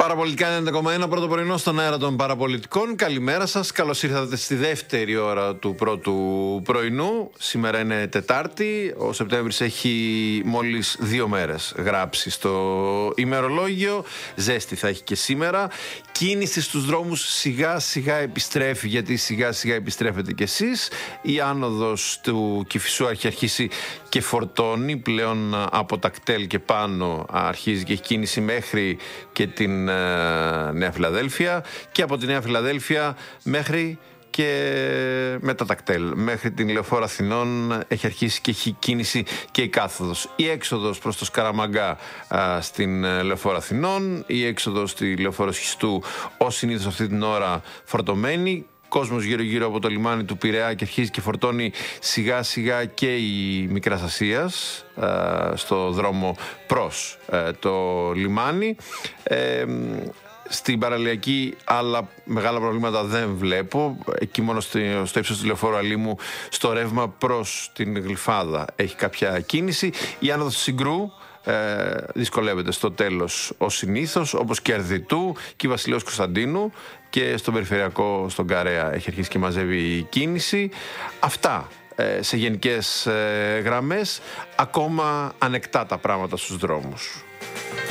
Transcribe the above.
Παραπολιτικά 90,1 πρώτο πρωινό στον αέρα των παραπολιτικών. Καλημέρα σας. Καλώς ήρθατε στη δεύτερη ώρα του πρώτου πρωινού. Σήμερα είναι Τετάρτη. Ο Σεπτέμβρης έχει μόλις 2 μέρες γράψει στο ημερολόγιο. Ζέστη θα έχει και σήμερα. Κίνηση στους δρόμους σιγά σιγά επιστρέφει, γιατί σιγά σιγά επιστρέφετε κι εσείς. Η άνοδος του Κηφισού έχει αρχίσει και φορτώνει. Πλέον από τα κτέλ και πάνω αρχίζει και έχει κίνηση μέχρι και την Νέα Φιλαδέλφια, και από τη Νέα Φιλαδέλφια μέχρι και μετά τα κτέλ μέχρι την Λεωφόρο Αθηνών έχει αρχίσει και έχει κίνηση και η κάθοδος. Η έξοδος προς το Σκαραμαγκά στην Λεωφόρο Αθηνών, η έξοδος στη Λεωφόρο Σχιστού ως συνήθως αυτή την ώρα φορτωμένη. Κόσμος γύρω-γύρω από το λιμάνι του Πειραιά και αρχίζει και φορτώνει σιγά σιγά και η Μικράς Ασίας στο δρόμο προς το λιμάνι. Στην παραλιακή άλλα μεγάλα προβλήματα δεν βλέπω. Εκεί μόνο στο ύψος του Λεωφόρου Αλήμου, στο ρεύμα προς την Γλυφάδα έχει κάποια κίνηση. Η άνοδος του Συγκρού δυσκολεύεται στο τέλος ως συνήθως, όπως και Αρδιτού και η Βασιλέως Κωνσταντίνου, και στον περιφερειακό, στον Καρέα, έχει αρχίσει και μαζεύει η κίνηση. Αυτά σε γενικές γραμμές. Ακόμα ανεκτά τα πράγματα στους δρόμους.